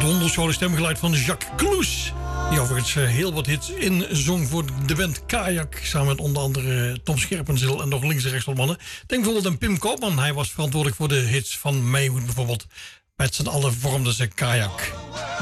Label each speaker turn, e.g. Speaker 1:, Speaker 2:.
Speaker 1: wonderschone stemgeluid van Jacques Cloes. Die overigens heel wat hits inzong voor de band Kajak. Samen met onder andere Tom Scherpenzeel en nog links en rechts wat mannen. Denk bijvoorbeeld aan Pim Koopman. Hij was verantwoordelijk voor de hits van Maywood bijvoorbeeld. Met z'n allen vormden ze Kajak.